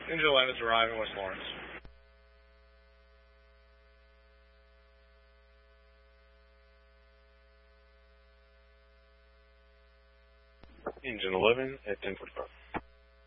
Engine 11 is arriving West Lawrence. Engine 11 at 10:45.